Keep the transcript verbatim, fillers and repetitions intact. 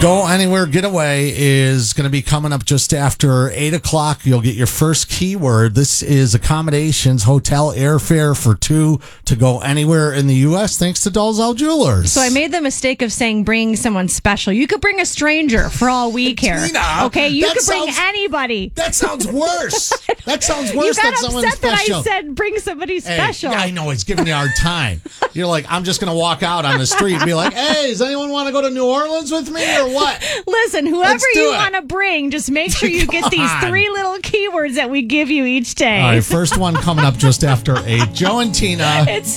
Go Anywhere Getaway is going to be coming up just after eight o'clock. You'll get your first keyword. This is accommodations, hotel, airfare for two to go anywhere in the U S thanks to Dalzell Jewelers. So I made the mistake of saying bring someone special. You could bring a stranger for all we care. Tina, okay, you that could bring sounds- anybody. That sounds worse. That sounds You worse got than someone upset that special. I said bring somebody Hey, special. yeah, I know. It's giving you a hard time. You're like, I'm just going to walk out on the street and be like, hey, does anyone want to go to New Orleans with me or what? Listen, whoever Let's do you it. want to bring, just make sure you get these Come on. three little keywords that we give you each day. All right, first one coming up just after eight. Joe and Tina. It's